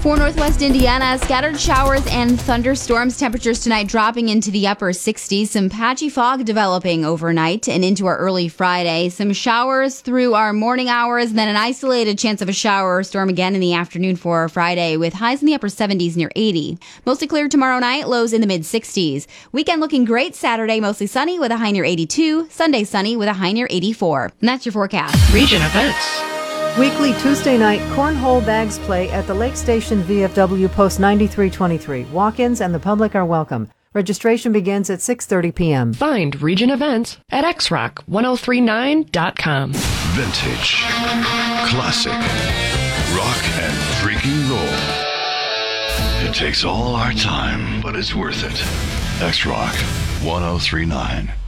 For Northwest Indiana, scattered showers and thunderstorms. Temperatures tonight dropping into the upper 60s. Some patchy fog developing overnight and into our early Friday. Some showers through our morning hours, then an isolated chance of a shower or storm again in the afternoon for Friday with highs in the upper 70s near 80. Mostly clear tomorrow night, lows in the mid 60s. Weekend looking great. Saturday mostly sunny with a high near 82. Sunday sunny with a high near 84. And that's your forecast. Region events. Weekly Tuesday night cornhole bags play at the Lake Station VFW Post 9323. Walk-ins and the public are welcome. Registration begins at 6:30 p.m. Find region events at xrock1039.com. Vintage, classic, rock and freaking roll. It takes all our time, but it's worth it. X-Rock 1039.